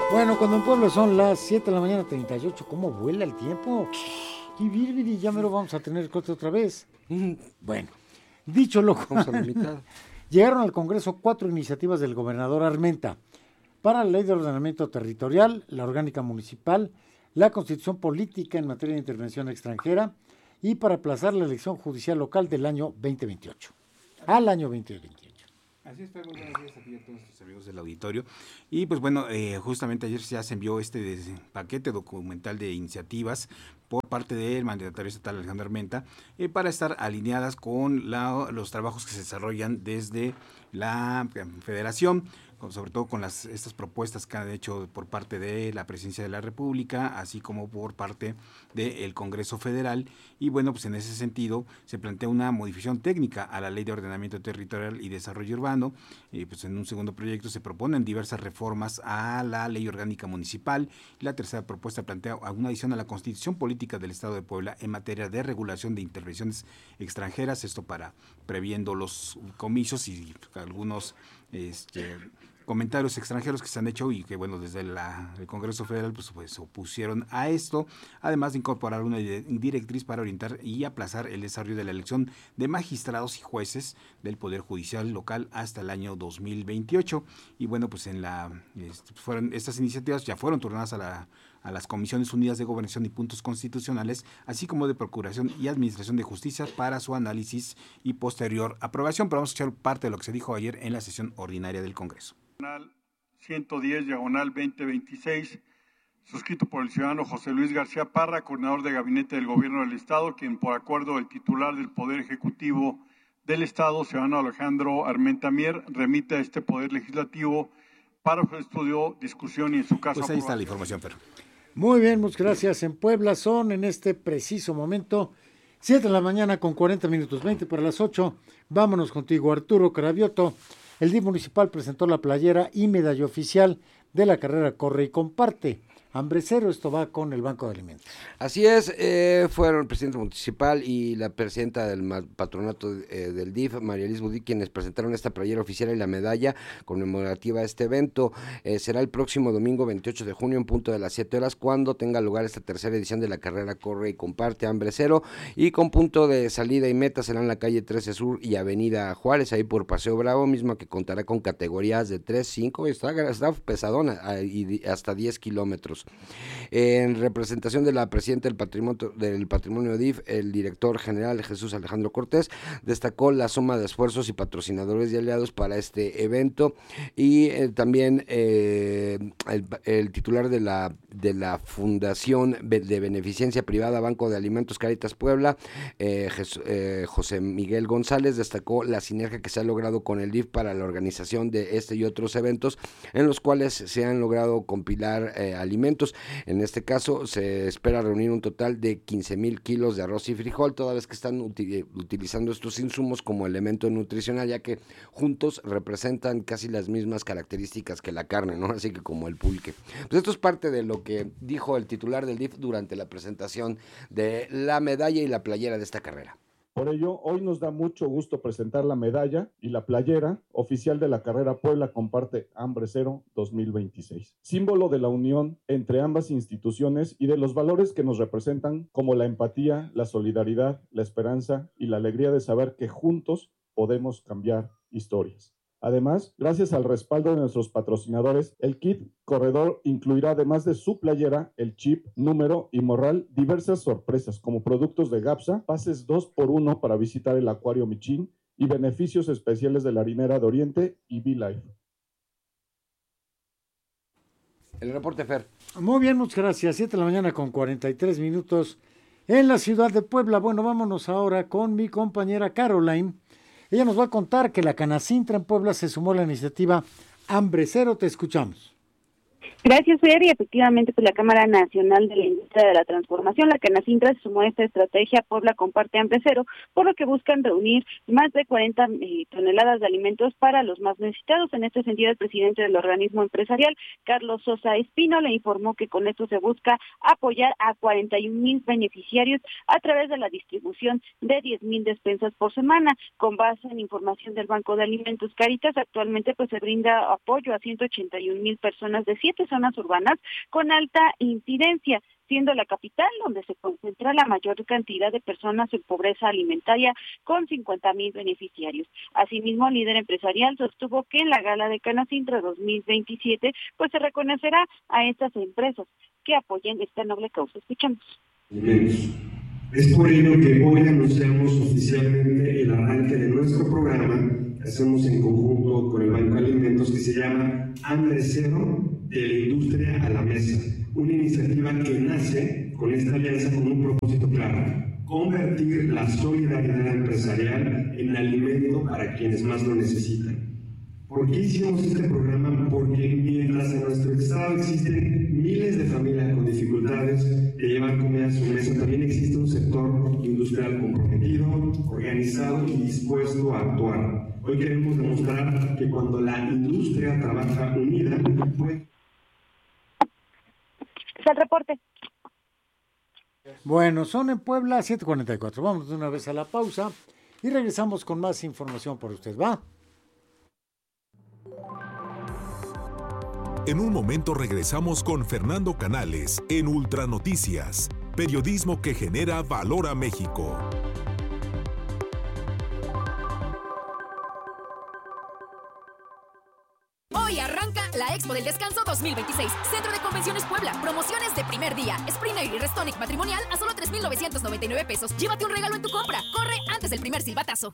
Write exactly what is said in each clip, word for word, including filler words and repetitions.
Bueno, cuando en Puebla son las siete de la mañana, treinta y ocho, ¿cómo vuela el tiempo? Y Virviri, ya me lo vamos a tener corte otra vez. Bueno, dicho lo Vamos a la cual, mitad. llegaron al Congreso cuatro iniciativas del gobernador Armenta para la Ley de Ordenamiento Territorial, la Orgánica Municipal, la Constitución Política en materia de intervención extranjera y para aplazar la elección judicial local del año veinte veintiocho, al año veinte veintiocho. Así es, Fer, muy buenos días a ti y a todos nuestros amigos del auditorio. Y pues bueno, eh, justamente ayer ya se envió este des- paquete documental de iniciativas por parte del mandatario estatal Alejandro Armenta eh, para estar alineadas con la- los trabajos que se desarrollan desde la eh, federación, con- sobre todo con las estas propuestas que han hecho por parte de la Presidencia de la República, así como por parte del Congreso Federal. Y bueno, pues en ese sentido se plantea una modificación técnica a la Ley de Ordenamiento Territorial y Desarrollo Urbano. Eh, pues en un segundo proyecto se proponen diversas reformas a la Ley Orgánica Municipal. La tercera propuesta plantea una adición a la Constitución Política del Estado de Puebla en materia de regulación de intervenciones extranjeras, esto para previendo los comicios y algunos este, comentarios extranjeros que se han hecho y que bueno, desde la, el Congreso Federal pues, pues se opusieron a esto, además de incorporar una directriz para orientar y aplazar el desarrollo de la elección de magistrados y jueces del Poder Judicial local hasta el año dos mil veintiocho. Y bueno, pues en la este, fueron estas iniciativas ya fueron turnadas a la a las Comisiones Unidas de Gobernación y Puntos Constitucionales, así como de Procuración y Administración de Justicia para su análisis y posterior aprobación. Pero vamos a escuchar parte de lo que se dijo ayer en la sesión ordinaria del Congreso. ciento diez, diagonal veinte veintiséis, suscrito por el ciudadano José Luis García Parra, coordinador de gabinete del Gobierno del Estado, quien por acuerdo del titular del Poder Ejecutivo del Estado, ciudadano Alejandro Armenta Mier, remite a este Poder Legislativo para su estudio, discusión y en su caso Pues ahí está la aprobación. información, Fer. Muy bien, muchas gracias. En Puebla son en este preciso momento siete de la mañana con cuarenta minutos, veinte para las ocho. Vámonos contigo, Arturo Cravioto. El D I F municipal presentó la playera y medalla oficial de la carrera Corre y Comparte. Hambre cero, esto va con el Banco de Alimentos. Así es, eh, fueron el presidente municipal y la presidenta del ma- patronato eh, del D I F, María Liz Budí, quienes presentaron esta playera oficial y la medalla conmemorativa a este evento. Eh, será el próximo domingo veintiocho de junio en punto de las siete horas cuando tenga lugar esta tercera edición de la carrera Corre y Comparte Hambre Cero, y con punto de salida y meta serán la calle trece Sur y Avenida Juárez, ahí por Paseo Bravo, misma que contará con categorías de tres, cinco, está, está pesadona, ah, y hasta diez kilómetros. En representación de la presidenta del patrimonio, del patrimonio D I F, el director general Jesús Alejandro Cortés destacó la suma de esfuerzos y patrocinadores y aliados para este evento, y eh, también eh, el, el titular de la, de la Fundación de Beneficencia Privada Banco de Alimentos Cáritas Puebla, eh, Jes, eh, José Miguel González, destacó la sinergia que se ha logrado con el D I F para la organización de este y otros eventos en los cuales se han logrado compilar eh, alimentos. En este caso se espera reunir un total de quince mil kilos de arroz y frijol, toda vez que están uti- utilizando estos insumos como elemento nutricional, ya que juntos representan casi las mismas características que la carne, ¿no? Así que como el pulque. Pues esto es parte de lo que dijo el titular del D I F durante la presentación de la medalla y la playera de esta carrera. Por ello, hoy nos da mucho gusto presentar la medalla y la playera oficial de la carrera Puebla Comparte Hambre Cero dos mil veintiséis, símbolo de la unión entre ambas instituciones y de los valores que nos representan, como la empatía, la solidaridad, la esperanza y la alegría de saber que juntos podemos cambiar historias. Además, gracias al respaldo de nuestros patrocinadores, el kit corredor incluirá, además de su playera, el chip, número y morral, diversas sorpresas como productos de GAPSA, pases dos por uno para visitar el Acuario Michín y beneficios especiales de la Harinera de Oriente y V-Life. El reporte, Fer. Muy bien, muchas gracias. siete de la mañana con cuarenta y tres minutos en la ciudad de Puebla. Bueno, vámonos ahora con mi compañera Caroline. Ella nos va a contar que la Canacintra en Puebla se sumó a la iniciativa Hambre Cero. Te escuchamos. Gracias, Fer, y efectivamente pues la Cámara Nacional de la Industria de la Transformación, la Canacintra, se sumó a esta estrategia Puebla Comparte Hambre Cero, por lo que buscan reunir más de cuarenta eh, toneladas de alimentos para los más necesitados. En este sentido, el presidente del organismo empresarial, Carlos Sosa Espino, le informó que con esto se busca apoyar a cuarenta y un mil beneficiarios a través de la distribución de diez mil despensas por semana. Con base en información del Banco de Alimentos Cáritas, actualmente pues se brinda apoyo a ciento ochenta y un mil personas de siete zonas urbanas con alta incidencia, siendo la capital donde se concentra la mayor cantidad de personas en pobreza alimentaria, con cincuenta mil beneficiarios. Asimismo, el líder empresarial sostuvo que en la gala de Canacintra dos mil veintisiete, pues se reconocerá a estas empresas que apoyen esta noble causa. Escuchamos. Es por ello que hoy anunciamos oficialmente el arranque de nuestro programa que hacemos en conjunto con el Banco de Alimentos, que se llama Hambre Cero, de la industria a la mesa. Una iniciativa que nace con esta alianza con un propósito claro: convertir la solidaridad empresarial en alimento para quienes más lo necesitan. ¿Por qué hicimos este programa? Porque mientras en nuestro estado existen miles de familias con dificultades que llevan comida a su mesa, también existe un sector industrial comprometido, organizado y dispuesto a actuar. Hoy queremos demostrar que cuando la industria trabaja unida, pues... Es el reporte. Bueno, son en Puebla siete cuarenta y cuatro. Vamos de una vez a la pausa y regresamos con más información por usted. ¿Va? En un momento regresamos con Fernando Canales en Ultra Noticias, periodismo que genera valor a México. Hoy arranca la Expo del Descanso dos mil veintiséis. Centro de Convenciones Puebla. Promociones de primer día. Spring Air y Restonic matrimonial a solo tres mil novecientos noventa y nueve pesos. Llévate un regalo en tu compra. Corre antes del primer silbatazo.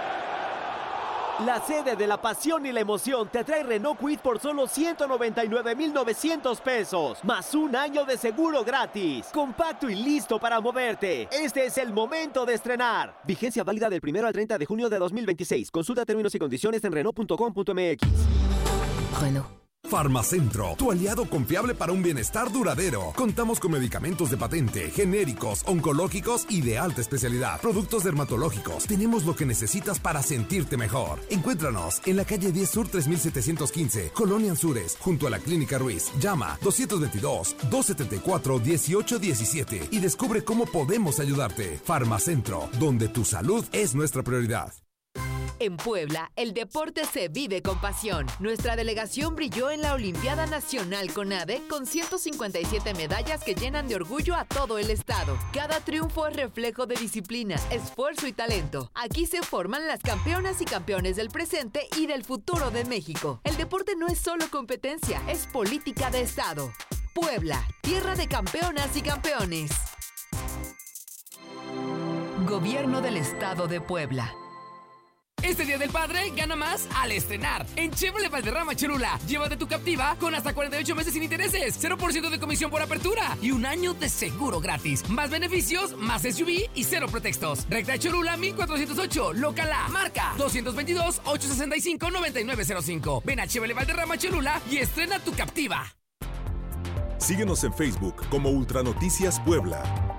La sede de la pasión y la emoción te trae Renault Kwid por solo ciento noventa y nueve mil novecientos pesos, más un año de seguro gratis. Compacto y listo para moverte. Este es el momento de estrenar. Vigencia válida del primero al treinta de junio de dos mil veintiséis. Consulta términos y condiciones en Renault punto com punto m x. Renault. Farmacentro, tu aliado confiable para un bienestar duradero. Contamos con medicamentos de patente, genéricos, oncológicos y de alta especialidad. Productos dermatológicos. Tenemos lo que necesitas para sentirte mejor. Encuéntranos en la calle diez Sur tres mil setecientos quince, Colonia Anzures, junto a la Clínica Ruiz. Llama dos dos dos, dos siete cuatro, uno ocho uno siete y descubre cómo podemos ayudarte. Farmacentro, donde tu salud es nuestra prioridad. En Puebla, el deporte se vive con pasión. Nuestra delegación brilló en la Olimpiada Nacional CONADE con ciento cincuenta y siete medallas que llenan de orgullo a todo el estado. Cada triunfo es reflejo de disciplina, esfuerzo y talento. Aquí se forman las campeonas y campeones del presente y del futuro de México. El deporte no es solo competencia, es política de estado. Puebla, tierra de campeonas y campeones. Gobierno del Estado de Puebla. Este Día del Padre gana más al estrenar. En Chevrolet Valderrama Cholula, llévate tu Captiva con hasta cuarenta y ocho meses sin intereses, cero por ciento de comisión por apertura y un año de seguro gratis. Más beneficios, más S U V y cero pretextos. Recta Cholula mil cuatrocientos ocho, local A, marca dos dos dos, ocho seis cinco, nueve nueve cero cinco. Ven a Chevrolet Valderrama Cholula y estrena tu Captiva. Síguenos en Facebook como Ultra Noticias Puebla.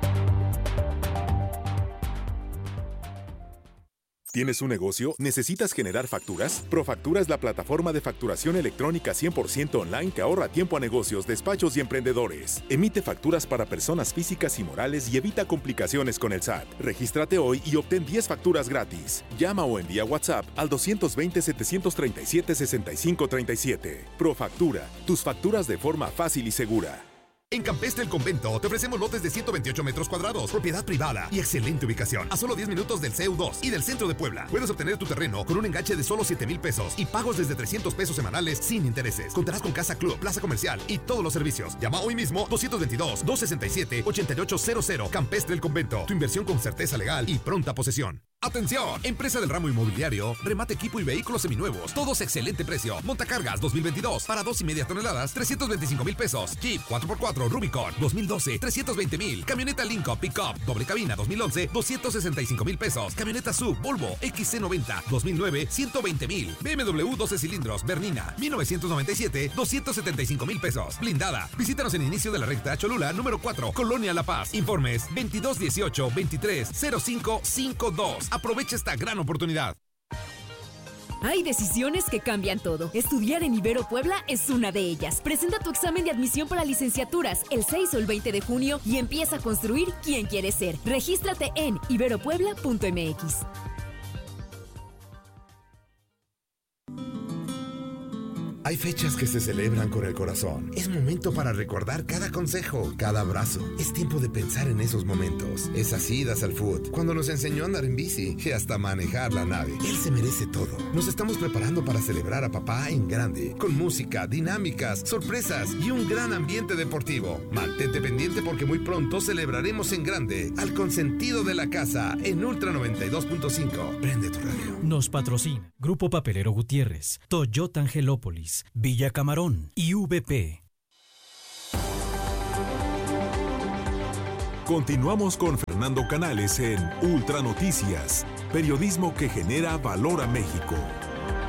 ¿Tienes un negocio? ¿Necesitas generar facturas? Profactura es la plataforma de facturación electrónica cien por ciento online que ahorra tiempo a negocios, despachos y emprendedores. Emite facturas para personas físicas y morales y evita complicaciones con el S A T. Regístrate hoy y obtén diez facturas gratis. Llama o envía WhatsApp al dos dos cero, siete tres siete, seis cinco tres siete. Profactura, tus facturas de forma fácil y segura. En Campestre El Convento te ofrecemos lotes de ciento veintiocho metros cuadrados, propiedad privada y excelente ubicación, a solo diez minutos del C E U dos y del centro de Puebla. Puedes obtener tu terreno con un enganche de solo siete mil pesos y pagos desde trescientos pesos semanales sin intereses. Contarás con casa club, plaza comercial y todos los servicios. Llama hoy mismo dos dos dos, dos seis siete, ocho ocho cero cero. Campestre El Convento, tu inversión con certeza legal y pronta posesión. ¡Atención! Empresa del ramo inmobiliario, remate equipo y vehículos seminuevos. Todos excelente precio. Montacargas dos mil veintidós para dos y media toneladas, trescientos veinticinco mil pesos. Jeep cuatro por cuatro Rubicon dos mil doce, trescientos veinte mil. Camioneta Lincoln Pickup doble cabina dos mil once, doscientos sesenta y cinco mil pesos. Camioneta S U V Volvo X C noventa dos mil nueve, ciento veinte mil. B M W doce cilindros Bernina mil novecientos noventa y siete, doscientos setenta y cinco mil pesos. Blindada. Visítanos en inicio de la recta Cholula número cuatro, Colonia La Paz. Informes veintidós dieciocho, veintitrés, cero cinco cincuenta y dos. Aprovecha esta gran oportunidad. Hay decisiones que cambian todo. Estudiar en Ibero Puebla es una de ellas. Presenta tu examen de admisión para licenciaturas el seis o el veinte de junio y empieza a construir quién quieres ser. Regístrate en ibero puebla punto m x. Hay fechas que se celebran con el corazón. Es momento para recordar cada consejo, cada abrazo. Es tiempo de pensar en esos momentos. Es así Das Alfood, cuando nos enseñó a andar en bici y hasta manejar la nave. Él se merece todo. Nos estamos preparando para celebrar a papá en grande, con música, dinámicas, sorpresas y un gran ambiente deportivo. Mantente pendiente porque muy pronto celebraremos en grande al consentido de la casa en Ultra noventa y dos punto cinco. Prende tu radio. Nos patrocina Grupo Papelero Gutiérrez, Toyota Angelópolis, Villa Camarón y V P. Continuamos con Fernando Canales en Ultra Noticias, periodismo que genera valor a México.